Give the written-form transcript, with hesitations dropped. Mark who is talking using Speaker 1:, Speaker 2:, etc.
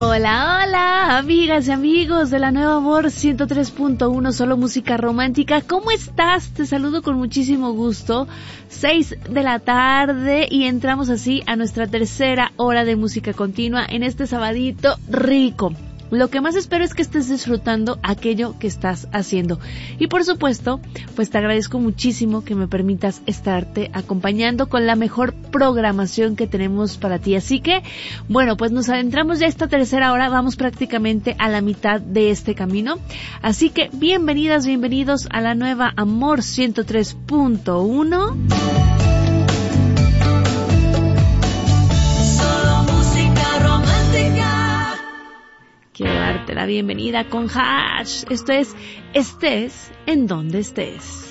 Speaker 1: Hola, hola, amigas y amigos de la Nueva Amor 103.1, solo música romántica. ¿Cómo estás? Te saludo con muchísimo gusto. 6 de la tarde y entramos así a nuestra tercera hora de música continua en este sabadito rico. Lo que más espero es que estés disfrutando aquello que estás haciendo. Y por supuesto, pues te agradezco muchísimo que me permitas estarte acompañando con la mejor programación que tenemos para ti. Así que, bueno, pues nos adentramos ya a esta tercera hora, vamos prácticamente a la mitad de este camino. Así que, bienvenidas, bienvenidos a la Nueva Amor 103.1. Quiero darte la bienvenida con Hash. Esto es Estés en donde estés.